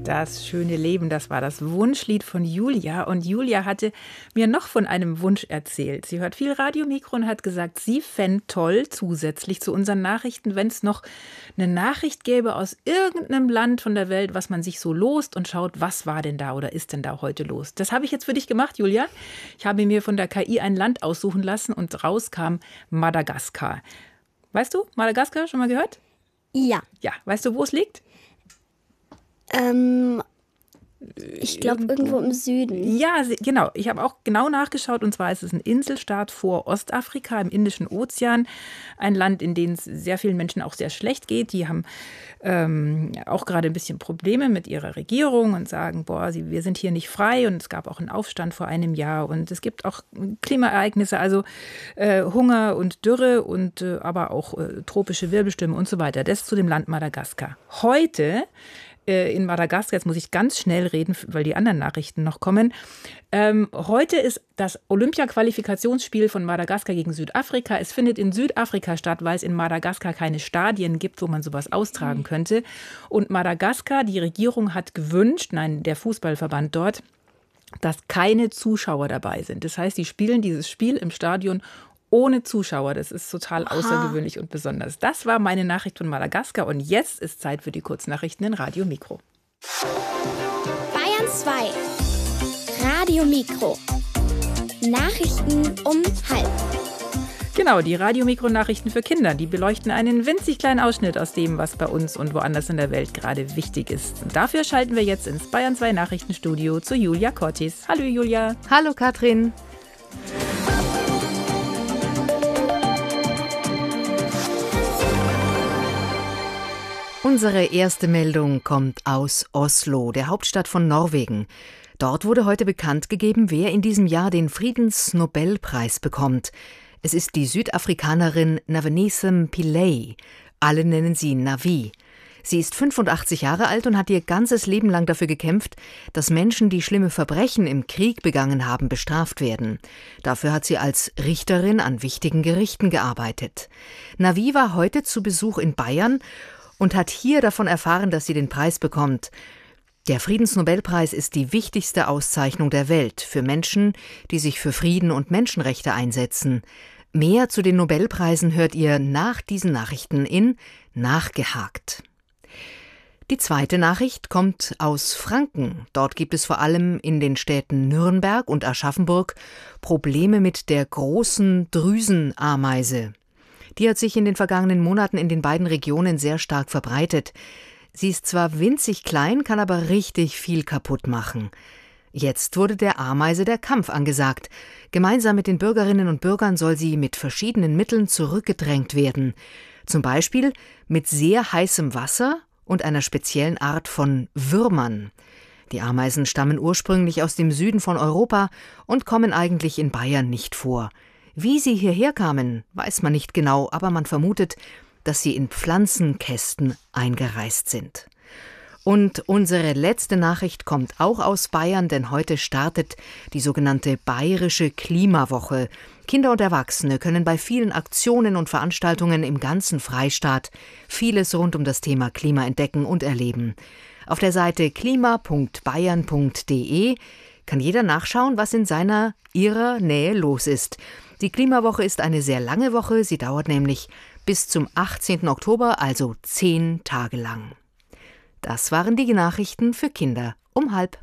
Das schöne Leben, das war das Wunschlied von Julia. Und Julia hatte mir noch von einem Wunsch erzählt. Sie hört viel Radiomikro und hat gesagt, sie fände toll zusätzlich zu unseren Nachrichten, wenn es noch eine Nachricht gäbe aus irgendeinem Land von der Welt, was man sich so lost und schaut, was war denn da oder ist denn da heute los. Das habe ich jetzt für dich gemacht, Julia. Ich habe mir von der KI ein Land aussuchen lassen und raus kam Madagaskar. Weißt du, Madagaskar, schon mal gehört? Ja. Ja, weißt du, wo es liegt? Ich glaube, irgendwo im Süden. Ja, genau. Ich habe auch genau nachgeschaut. Und zwar ist es ein Inselstaat vor Ostafrika im Indischen Ozean. Ein Land, in dem es sehr vielen Menschen auch sehr schlecht geht. Die haben auch gerade ein bisschen Probleme mit ihrer Regierung und sagen, wir sind hier nicht frei. Und es gab auch einen Aufstand vor einem Jahr. Und es gibt auch Klimaereignisse, also Hunger und Dürre und aber auch tropische Wirbelstürme und so weiter. Das zu dem Land Madagaskar. Heute in Madagaskar, jetzt muss ich ganz schnell reden, weil die anderen Nachrichten noch kommen. Heute ist das Olympia-Qualifikationsspiel von Madagaskar gegen Südafrika. Es findet in Südafrika statt, weil es in Madagaskar keine Stadien gibt, wo man sowas austragen könnte. Und Madagaskar, die Regierung hat gewünscht, der Fußballverband dort, dass keine Zuschauer dabei sind. Das heißt, die spielen dieses Spiel im Stadion ohne Zuschauer. Das ist total außergewöhnlich und besonders. Das war meine Nachricht von Madagaskar und jetzt ist Zeit für die Kurznachrichten in Radio Mikro. Bayern 2. Radio Mikro. Nachrichten um 12:30. Genau, die Radio-Mikro-Nachrichten für Kinder, die beleuchten einen winzig kleinen Ausschnitt aus dem, was bei uns und woanders in der Welt gerade wichtig ist. Und dafür schalten wir jetzt ins Bayern 2 Nachrichtenstudio zu Julia Cortis. Hallo Julia. Hallo Katrin. Unsere erste Meldung kommt aus Oslo, der Hauptstadt von Norwegen. Dort wurde heute bekannt gegeben, wer in diesem Jahr den Friedensnobelpreis bekommt. Es ist die Südafrikanerin Navnesem Pillay. Alle nennen sie Navi. Sie ist 85 Jahre alt und hat ihr ganzes Leben lang dafür gekämpft, dass Menschen, die schlimme Verbrechen im Krieg begangen haben, bestraft werden. Dafür hat sie als Richterin an wichtigen Gerichten gearbeitet. Navi war heute zu Besuch in Bayern und hat hier davon erfahren, dass sie den Preis bekommt. Der Friedensnobelpreis ist die wichtigste Auszeichnung der Welt für Menschen, die sich für Frieden und Menschenrechte einsetzen. Mehr zu den Nobelpreisen hört ihr nach diesen Nachrichten in Nachgehakt. Die zweite Nachricht kommt aus Franken. Dort gibt es vor allem in den Städten Nürnberg und Aschaffenburg Probleme mit der großen Drüsenameise. Die hat sich in den vergangenen Monaten in den beiden Regionen sehr stark verbreitet. Sie ist zwar winzig klein, kann aber richtig viel kaputt machen. Jetzt wurde der Ameise der Kampf angesagt. Gemeinsam mit den Bürgerinnen und Bürgern soll sie mit verschiedenen Mitteln zurückgedrängt werden. Zum Beispiel mit sehr heißem Wasser und einer speziellen Art von Würmern. Die Ameisen stammen ursprünglich aus dem Süden von Europa und kommen eigentlich in Bayern nicht vor. Wie sie hierher kamen, weiß man nicht genau, aber man vermutet, dass sie in Pflanzenkästen eingereist sind. Und unsere letzte Nachricht kommt auch aus Bayern, denn heute startet die sogenannte Bayerische Klimawoche. Kinder und Erwachsene können bei vielen Aktionen und Veranstaltungen im ganzen Freistaat vieles rund um das Thema Klima entdecken und erleben. Auf der Seite klima.bayern.de kann jeder nachschauen, was in ihrer Nähe los ist. Die Klimawoche ist eine sehr lange Woche, sie dauert nämlich bis zum 18. Oktober, also 10 Tage lang. Das waren die Nachrichten für Kinder um 12:30.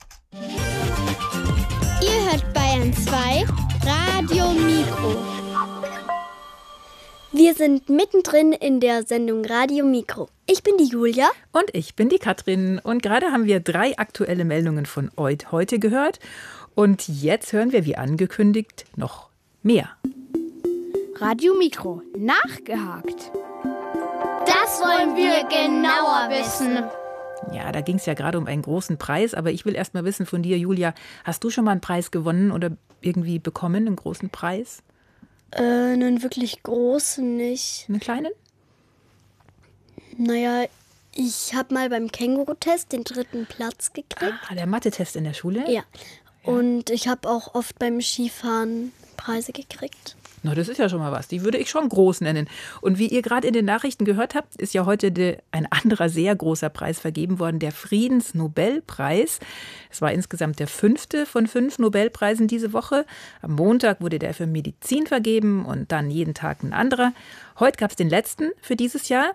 Ihr hört Bayern 2 Radio Mikro. Wir sind mittendrin in der Sendung Radio Mikro. Ich bin die Julia. Und ich bin die Katrin. Und gerade haben wir 3 aktuelle Meldungen von heute gehört. Und jetzt hören wir, wie angekündigt, noch mehr. Radio Mikro, nachgehakt. Das wollen wir genauer wissen. Ja, da ging es ja gerade um einen großen Preis, aber ich will erst mal wissen von dir, Julia, hast du schon mal einen Preis gewonnen oder irgendwie bekommen, einen großen Preis? Einen wirklich großen nicht. Einen kleinen? Naja, ich habe mal beim Känguru-Test den 3. Platz gekriegt. Ah, der Mathe-Test in der Schule? Ja. Und ich habe auch oft beim Skifahren Preise gekriegt. Na, das ist ja schon mal was. Die würde ich schon groß nennen. Und wie ihr gerade in den Nachrichten gehört habt, ist ja heute ein anderer sehr großer Preis vergeben worden, der Friedensnobelpreis. Es war insgesamt der 5. von 5 Nobelpreisen diese Woche. Am Montag wurde der für Medizin vergeben und dann jeden Tag ein anderer. Heute gab es den letzten für dieses Jahr.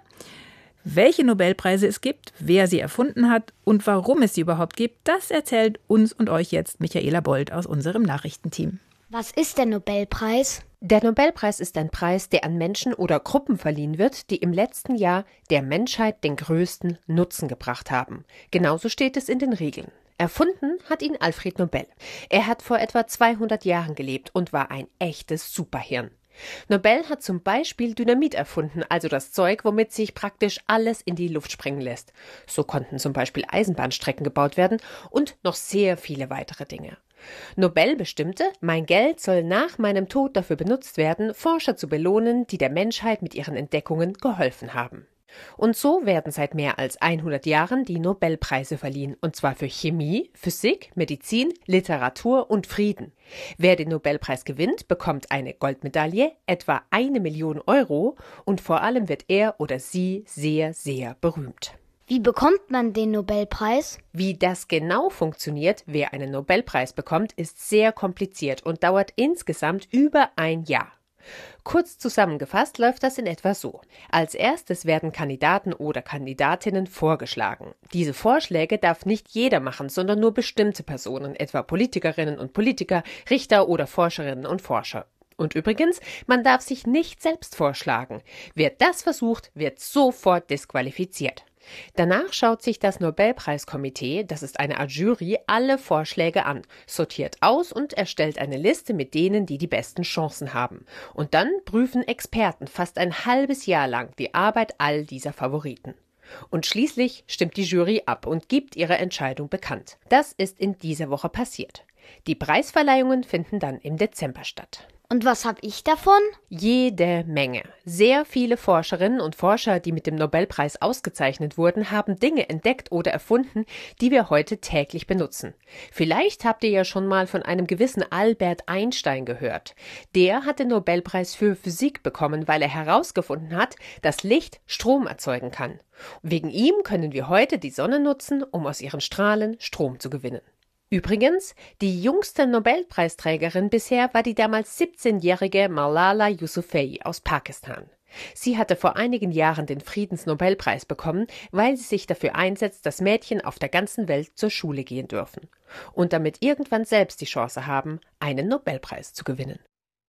Welche Nobelpreise es gibt, wer sie erfunden hat und warum es sie überhaupt gibt, das erzählt uns und euch jetzt Michaela Bold aus unserem Nachrichtenteam. Was ist der Nobelpreis? Der Nobelpreis ist ein Preis, der an Menschen oder Gruppen verliehen wird, die im letzten Jahr der Menschheit den größten Nutzen gebracht haben. Genauso steht es in den Regeln. Erfunden hat ihn Alfred Nobel. Er hat vor etwa 200 Jahren gelebt und war ein echtes Superhirn. Nobel hat zum Beispiel Dynamit erfunden, also das Zeug, womit sich praktisch alles in die Luft sprengen lässt. So konnten zum Beispiel Eisenbahnstrecken gebaut werden und noch sehr viele weitere Dinge. Nobel bestimmte, mein Geld soll nach meinem Tod dafür benutzt werden, Forscher zu belohnen, die der Menschheit mit ihren Entdeckungen geholfen haben. Und so werden seit mehr als 100 Jahren die Nobelpreise verliehen, und zwar für Chemie, Physik, Medizin, Literatur und Frieden. Wer den Nobelpreis gewinnt, bekommt eine Goldmedaille, etwa 1 Million Euro, und vor allem wird er oder sie sehr, sehr berühmt. Wie bekommt man den Nobelpreis? Wie das genau funktioniert, wer einen Nobelpreis bekommt, ist sehr kompliziert und dauert insgesamt über ein Jahr. Kurz zusammengefasst läuft das in etwa so. Als erstes werden Kandidaten oder Kandidatinnen vorgeschlagen. Diese Vorschläge darf nicht jeder machen, sondern nur bestimmte Personen, etwa Politikerinnen und Politiker, Richter oder Forscherinnen und Forscher. Und übrigens, man darf sich nicht selbst vorschlagen. Wer das versucht, wird sofort disqualifiziert. Danach schaut sich das Nobelpreiskomitee, das ist eine Art Jury, alle Vorschläge an, sortiert aus und erstellt eine Liste mit denen, die die besten Chancen haben. Und dann prüfen Experten fast ein halbes Jahr lang die Arbeit all dieser Favoriten. Und schließlich stimmt die Jury ab und gibt ihre Entscheidung bekannt. Das ist in dieser Woche passiert. Die Preisverleihungen finden dann im Dezember statt. Und was habe ich davon? Jede Menge. Sehr viele Forscherinnen und Forscher, die mit dem Nobelpreis ausgezeichnet wurden, haben Dinge entdeckt oder erfunden, die wir heute täglich benutzen. Vielleicht habt ihr ja schon mal von einem gewissen Albert Einstein gehört. Der hat den Nobelpreis für Physik bekommen, weil er herausgefunden hat, dass Licht Strom erzeugen kann. Wegen ihm können wir heute die Sonne nutzen, um aus ihren Strahlen Strom zu gewinnen. Übrigens, die jüngste Nobelpreisträgerin bisher war die damals 17-jährige Malala Yousafzai aus Pakistan. Sie hatte vor einigen Jahren den Friedensnobelpreis bekommen, weil sie sich dafür einsetzt, dass Mädchen auf der ganzen Welt zur Schule gehen dürfen und damit irgendwann selbst die Chance haben, einen Nobelpreis zu gewinnen.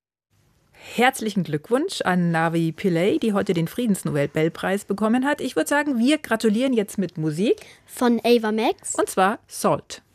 Herzlichen Glückwunsch an Navi Pillay, die heute den Friedensnobelpreis bekommen hat. Ich würde sagen, wir gratulieren jetzt mit Musik. Von Ava Max. Und zwar Salt.